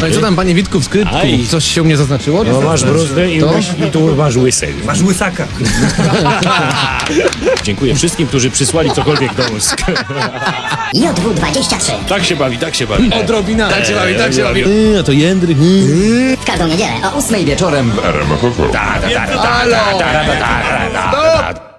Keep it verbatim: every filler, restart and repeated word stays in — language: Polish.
No i co tam, panie Witku, w skrytku? Aj. Coś się u mnie zaznaczyło? No masz bruzdę i, To? masz, i tu masz łysy. Masz łysaka. Dziękuję wszystkim, którzy przysłali cokolwiek do ust. J W dwadzieścia trzy. Tak się bawi, tak się bawi. Odrobina. Tak się bawi, tak się bawi. Yy, a to Jędryk. Yy. W każdą niedzielę o ósmej wieczorem. Wieczorem. Da, da, da, da, da, da, da, da, da, da, da, da.